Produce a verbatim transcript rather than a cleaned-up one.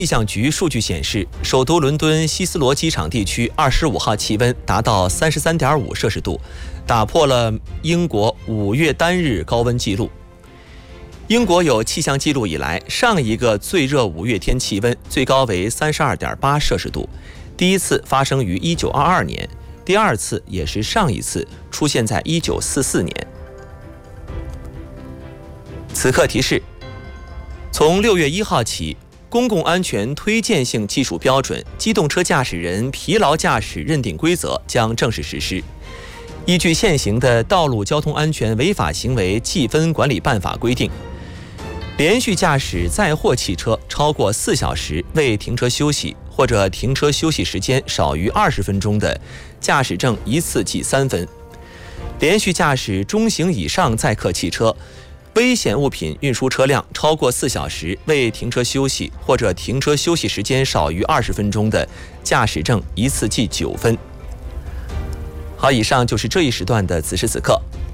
气象局数据显示，首都伦敦希斯罗机场地区二十五号气温达到三十三点五摄氏度，打破了英国五月单日高温纪录。英国有气象记录以来，上一个最热五月天气温最高为三十二点八摄氏度，第一次发生于一九二二年，第二次也是上一次出现在一九四四年。此刻提示：从六月一号起，公共安全推荐性技术标准机动车驾驶人疲劳驾驶认定规则将正式实施。依据现行的《道路交通安全违法行为记分管理办法》规定，连续驾驶载货汽车超过四小时未停车休息，或者停车休息时间少于二十分钟的，驾驶证一次记三分；连续驾驶中型以上载客汽车、危险物品运输车辆超过四小时未停车休息，或者停车休息时间少于二十分钟的，驾驶证一次记九分。好，以上就是这一时段的此时此刻。